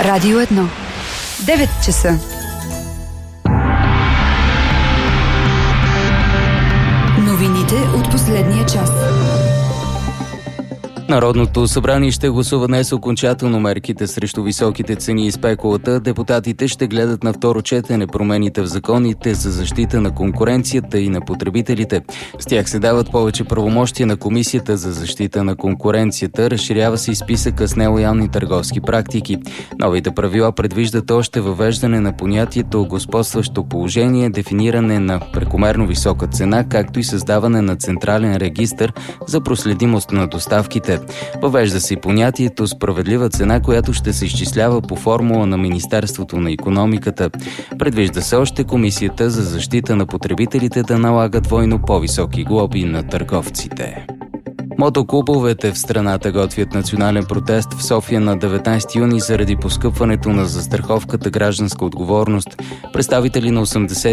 Радио 1. 9 часа. Новините от последния час. Народното събрание ще гласува днес окончателно мерките срещу високите цени и спекулата. Депутатите ще гледат на второ четене промените в законите за защита на конкуренцията и на потребителите. С тях се дават повече правомощия на Комисията за защита на конкуренцията. Разширява се и списъка с нелоялни търговски практики. Новите правила предвиждат още въвеждане на понятието господстващо положение, дефиниране на прекомерно висока цена, както и създаване на централен регистър за проследимост на доставките. Въвежда се и понятието справедлива цена, която ще се изчислява по формула на Министерството на икономиката. Предвижда се още Комисията за защита на потребителите да налага двойно по-високи глоби на търговците. Мотоклубовете в страната готвят национален протест в София на 19 юни заради поскъпването на застраховката гражданска отговорност. Представители на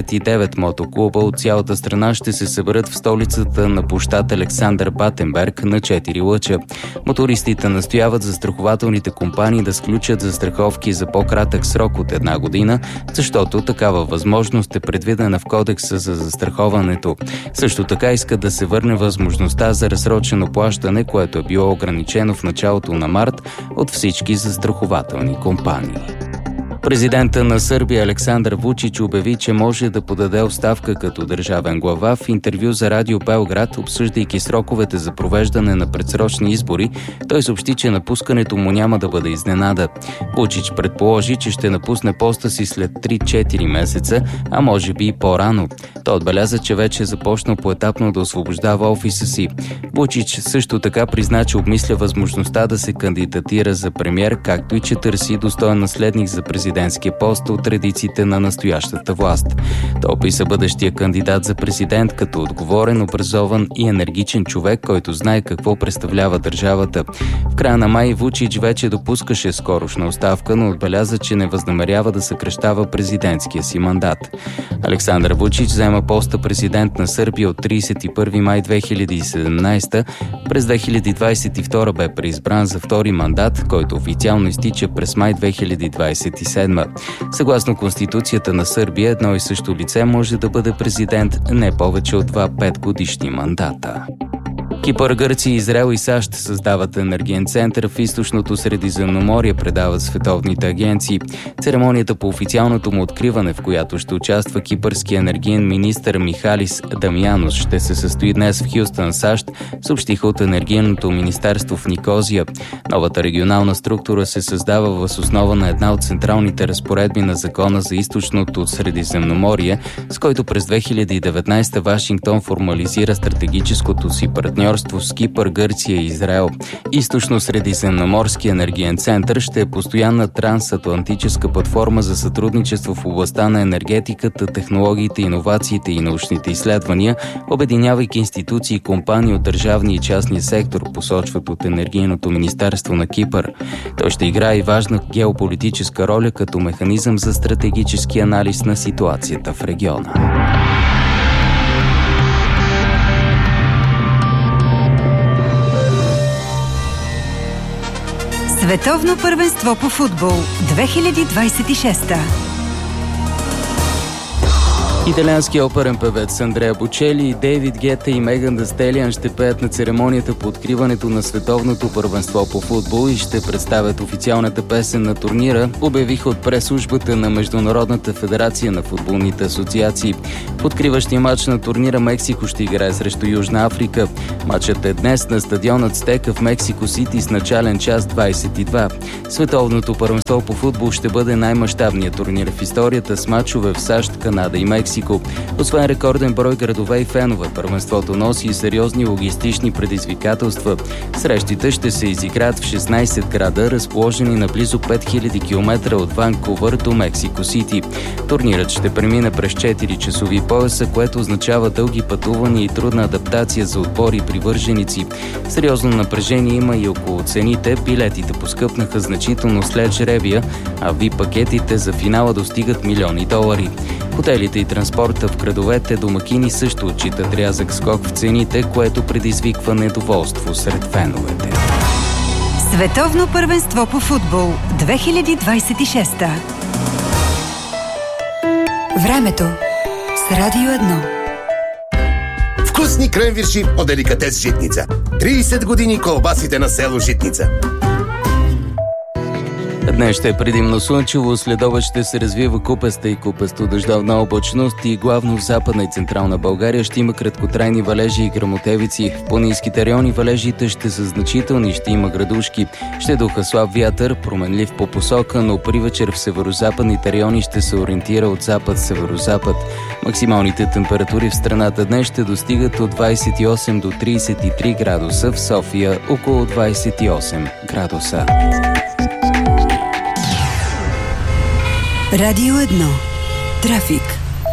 89 мотоклуба от цялата страна ще се съберат в столицата на площад Александър Батенберг на 4 лъча. Мотористите настояват застрахователните компании да сключат застраховки за по-кратък срок от 1 година, защото такава възможност е предвидена в Кодекса за застраховането. Също така искат да се върне възможността за разсрочено плащане, което е било ограничено в началото на март от всички застрахователни компании. Президентът на Сърбия Александър Вучич обяви, че може да подаде оставка като държавен глава. В интервю за Радио Белград, обсъждайки сроковете за провеждане на предсрочни избори, той съобщи, че напускането му няма да бъде изненада. Вучич предположи, че ще напусне поста си след 3-4 месеца, а може би и по-рано. Той отбеляза, че вече е започнал поетапно да освобождава офиса си. Вучич също така призна, че обмисля възможността да се кандидатира за премиер, както и че търси достоен наследник за президентския пост от редиците на настоящата власт. Той описа бъдещия кандидат за президент като отговорен, образован и енергичен човек, който знае какво представлява държавата. В края на май Вучич вече допускаше скорошна оставка, но отбеляза, че не възнамерява да съкращава президентския си мандат. Александър Вучич заема поста президент на Сърбия от 31 май 2017. През 2022 бе преизбран за втори мандат, който официално изтича през май 2027. Съгласно Конституцията на Сърбия, едно и също лице може да бъде президент не повече от 2 5-годишни мандата. Кипър, Гърция, Израел и САЩ създават енергиен център в източното Средиземноморие, предават световните агенции. Церемонията по официалното му откриване, в която ще участва кипърския енергиен министър Михалис Дамянос, ще се състои днес в Хюстън, САЩ, съобщиха от енергийното министерство в Никозия. Новата регионална структура се създава въз основа на една от централните разпоредби на Закона за източното Средиземноморие, с който през 2019 Вашингтон формализира стратегическото си партньорство с Кипър, Гърция и Израел. Източно-средиземноморски енергиен център ще е постоянна трансатлантическа платформа за сътрудничество в областта на енергетиката, технологиите, иновациите и научните изследвания, обединявайки институции и компании от държавния и частния сектор, посочват от Енергийното министерство на Кипър. Той ще играе и важна геополитическа роля като механизъм за стратегически анализ на ситуацията в региона. Световно първенство по футбол 2026. Италианският оперен певец Андреа Бочели, Дейвид Гета и Меган Дъ Стелиан ще пеят на церемонията по откриването на Световното първенство по футбол и ще представят официалната песен на турнира, обявиха от прес-службата на Международната федерация на футболните асоциации. В откриващия матч на турнира Мексико ще играе срещу Южна Африка. Матчът е днес на стадион Ацтека в Мексико Сити с начален час 22. Световното първенство по футбол ще бъде най-мащабният турнир в историята с мачове в САЩ, Канада и Мексико. Освен рекорден брой градове и фенове, първенството носи и сериозни логистични предизвикателства. Срещите ще се изиграят в 16 града, разположени на близо 5000 км от Ванкувър до Мексико Сити. Турнирът ще премине през 4 часови пояса, което означава дълги пътувания и трудна адаптация за отбори и привърженици. Сериозно напрежение има и около цените. Билетите поскъпнаха значително след жребия, а VIP-пакетите за финала достигат милиони долари. Хотелите и транспорта в градовете домакини също отчитат рязък скок в цените, което предизвиква недоволство сред феновете. Световно първенство по футбол 2026. Времето с Радио 1. Вкусни кренвирши от деликатес Житница. 30 години колбасите на село Житница. Днес ще е предимно слънчево, следобед ще се развива купеста и купесто-дъждовна облачност и главно в Западна и Централна България ще има краткотрайни валежи и гръмотевици. В планинските райони валежите ще са значителни, ще има градушки. Ще духа слаб вятър, променлив по посока, но при вечер в северозападните райони ще се ориентира от запад-северозапад. Максималните температури в страната днес ще достигат от 28 до 33 градуса, в София около 28 градуса. Радио 1. Трафик.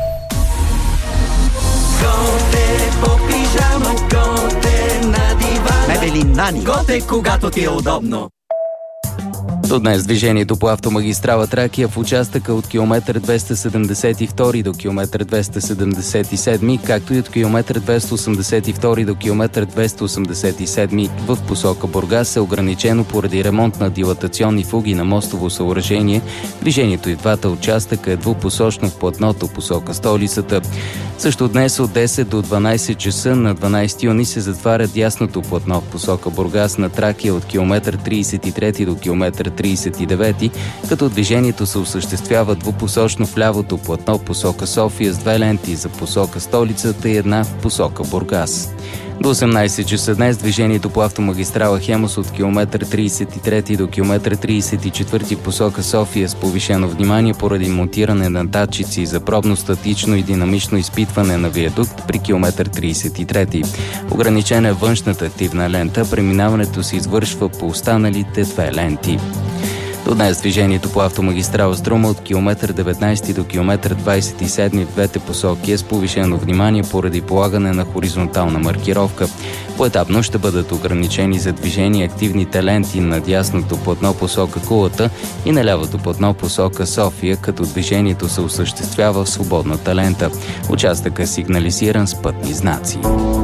Готе по пижама, готе на дивана. Мебели Нани. Готе, когато ти е удобно. До днес движението по автомагистрала Тракия в участъка от километър 272 до километър 277, както и от километър 282 до километър 287 в посока Бургас е ограничено поради ремонт на дилатационни фуги на мостово съоръжение. Движението и в двата участъка е двупосочно в платното посока столицата. Също днес от 10 до 12 часа на 12 юни се затваря дясното платно в посока Бургас на Тракия от километър 33 до километър 39, като движението се осъществява двупосочно в лявото платно в посока София с 2 ленти за посока столицата и една в посока Бургас. До 18 часа днес движението по автомагистрала Хемус от километър 33 до километър 34 в посока София с повишено внимание поради монтиране на датчици за пробно статично и динамично изпитване на виадукт при километър 33. Ограничена е външната активна лента, преминаването се извършва по останалите 2 ленти. До днес движението по автомагистрала Струма от километър 19 до километър 27 в двете посоки е с повишено внимание поради полагане на хоризонтална маркировка. Поетапно ще бъдат ограничени за движение активните ленти на дясното платно посока Кулата и на лявото платно посока София, като движението се осъществява в свободната лента. Участъкът е сигнализиран с пътни знаци.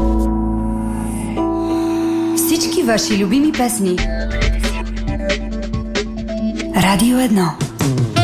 Всички ваши любими песни. Радио 1.